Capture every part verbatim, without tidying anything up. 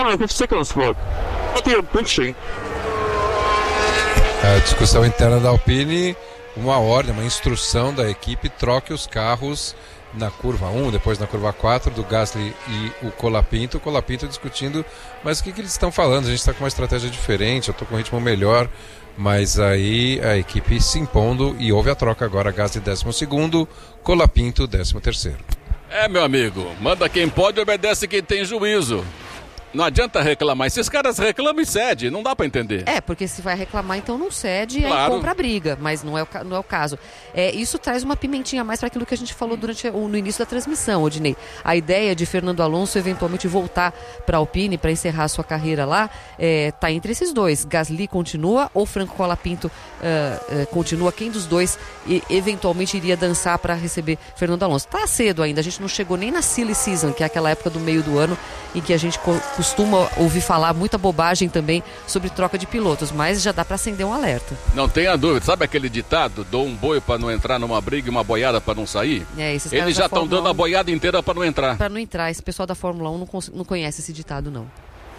five seconds left. At your pitching. A discussão interna da Alpine, uma ordem, uma instrução da equipe, troque os carros na curva um, depois na curva quatro, do Gasly e o Colapinto. O Colapinto discutindo, mas o que, que eles estão falando? A gente está com uma estratégia diferente, eu estou com um ritmo melhor, mas aí a equipe se impondo e houve a troca agora, Gasly décimo segundo, Colapinto décimo terceiro. É, meu amigo, manda quem pode, obedece quem tem juízo. Não adianta reclamar. Esses caras reclamam e cede, não dá pra entender. É, porque se vai reclamar, então não cede, claro. Aí compra a briga, mas não é o, não é o caso. É, isso traz uma pimentinha a mais para aquilo que a gente falou durante o, no início da transmissão, Odinei. A ideia de Fernando Alonso eventualmente voltar para a Alpine para encerrar a sua carreira lá, é, tá entre esses dois. Gasly continua ou Franco Colapinto uh, uh, continua? Quem dos dois e, eventualmente iria dançar para receber Fernando Alonso? Tá cedo ainda, a gente não chegou nem na silly season, que é aquela época do meio do ano em que a gente costuma ouvir falar muita bobagem também sobre troca de pilotos, mas já dá para acender um alerta. Não tenha dúvida, sabe aquele ditado, dou um boi para não entrar numa briga e uma boiada para não sair? É, esses Eles já estão dando um, a boiada inteira para não entrar. Para não entrar, esse pessoal da Fórmula um não, não conhece esse ditado não.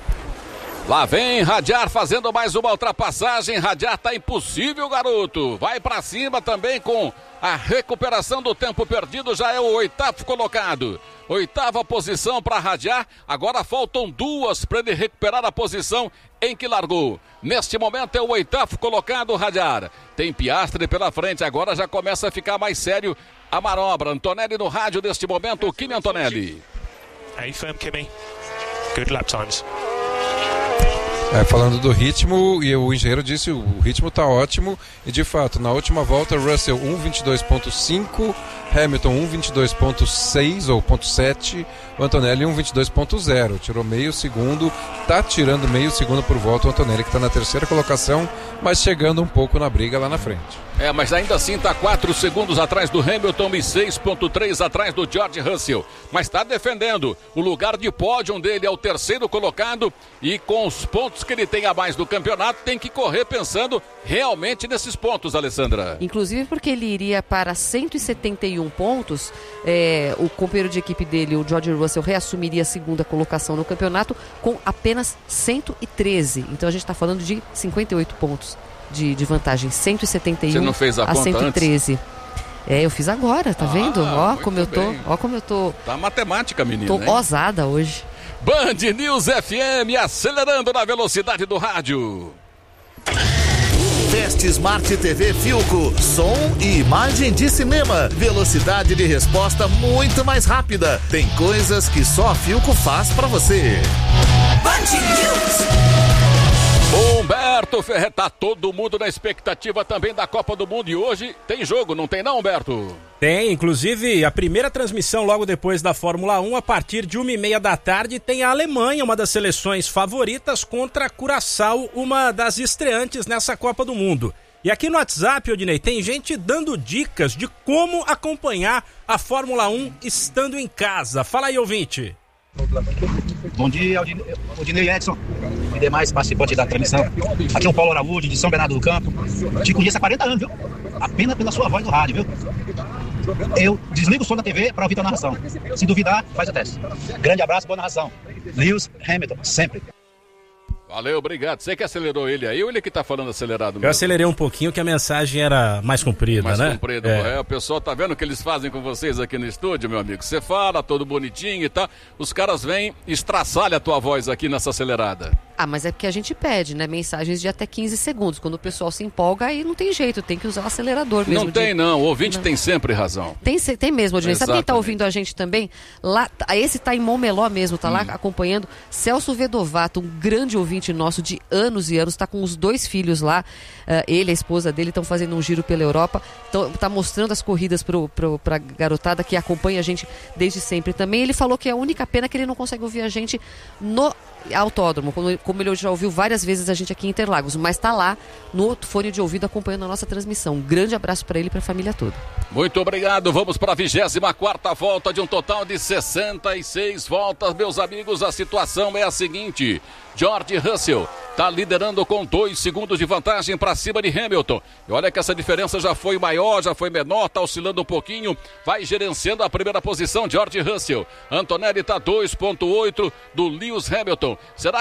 Lá vem Hadjar fazendo mais uma ultrapassagem. Hadjar tá impossível, garoto. Vai pra cima também com a recuperação do tempo perdido. Já é o oitavo colocado. Oitava posição para Hadjar. Agora faltam duas para ele recuperar a posição em que largou. Neste momento é o oitavo colocado, Hadjar. Tem Piastri pela frente. Agora já começa a ficar mais sério a manobra. Antonelli no rádio neste momento. O Kimi Antonelli. Hey, firm, Kimi. Good lap times. É, falando do ritmo, e o engenheiro disse o ritmo está ótimo, e de fato, na última volta, Russell um vinte e dois ponto cinco, Hamilton um vinte e dois ponto seis ou ponto sete, o Antonelli um vinte e dois ponto zero, tirou meio segundo, está tirando meio segundo por volta o Antonelli, que está na terceira colocação, mas chegando um pouco na briga lá na frente. É, mas ainda assim está quatro segundos atrás do Hamilton e seis ponto três atrás do George Russell. Mas está defendendo o lugar de pódio dele, é o terceiro colocado, e com os pontos que ele tem a mais do campeonato, tem que correr pensando realmente nesses pontos, Alessandra. Inclusive porque ele iria para cento e setenta e um pontos, é, o companheiro de equipe dele, o George Russell, reassumiria a segunda colocação no campeonato com apenas cento e treze. Então a gente está falando de cinquenta e oito pontos. De, de vantagem, cento e setenta e um. Você não fez a, a conta cento e treze. Antes? É, eu fiz agora, tá ah, vendo? Ó como eu tô, ó como eu tô. Tá matemática, menina. Tô hein? ousada hoje. Band News F M, acelerando na velocidade do rádio. Teste Smart T V Philco, som e imagem de cinema, velocidade de resposta muito mais rápida. Tem coisas que só a Philco faz pra você. Band News. Humberto Ferreira, tá todo mundo na expectativa também da Copa do Mundo, e hoje tem jogo, não tem não, Humberto? Tem, inclusive a primeira transmissão logo depois da Fórmula um, a partir de uma e meia da tarde, tem a Alemanha, uma das seleções favoritas, contra a Curaçao, uma das estreantes nessa Copa do Mundo. E aqui no WhatsApp, Odinei, tem gente dando dicas de como acompanhar a Fórmula um estando em casa. Fala aí, ouvinte. Bom dia, Odinei Edson e demais participantes da transmissão. Aqui é o Paulo Araújo, de São Bernardo do Campo. Te conheço há quarenta anos, viu? Apenas pela sua voz no rádio, viu? Eu desligo o som da T V para ouvir a narração. Se duvidar, faz o teste. Grande abraço, boa narração. Lewis Hamilton, sempre. Valeu, obrigado. Você que acelerou ele aí ou ele que tá falando acelerado mesmo? Eu acelerei um pouquinho que a mensagem era mais comprida, mais né? Mais comprida, é. é. O pessoal tá vendo o que eles fazem com vocês aqui no estúdio, meu amigo? Você fala, todo bonitinho e tal. Os caras vêm e estraçalham a tua voz aqui nessa acelerada. Ah, mas é porque a gente pede, né? Mensagens de até quinze segundos. Quando o pessoal se empolga, aí não tem jeito, tem que usar o acelerador mesmo. Não tem de... não, o ouvinte não. tem sempre razão. Tem, tem mesmo, Odinei. Sabe quem tá ouvindo a gente também? Lá, esse tá em Montmeló mesmo, tá hum. lá acompanhando. Celso Vedovato, um grande ouvinte nosso de anos e anos, tá com os dois filhos lá. Uh, ele e a esposa dele estão fazendo um giro pela Europa. Tão, tá mostrando as corridas pro, pro, pra garotada que acompanha a gente desde sempre também. Ele falou que é a única pena que ele não consegue ouvir a gente no autódromo, como, como ele já ouviu várias vezes a gente aqui em Interlagos, mas tá lá no fone de ouvido acompanhando a nossa transmissão. Um grande abraço para ele e para a família toda. Muito obrigado, vamos para a vigésima quarta volta de um total de sessenta e seis voltas, meus amigos. A situação é a seguinte: George Russell está liderando com dois segundos de vantagem para cima de Hamilton. E olha que essa diferença já foi maior, já foi menor, está oscilando um pouquinho, vai gerenciando a primeira posição George Russell. Antonelli está dois ponto oito do Lewis Hamilton. Será